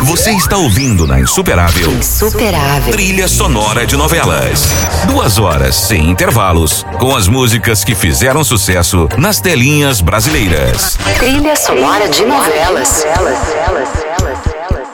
Você está ouvindo na Insuperável. Trilha sonora de novelas. 2 horas sem intervalos, com as músicas que fizeram sucesso nas telinhas brasileiras. Trilha sonora de novelas.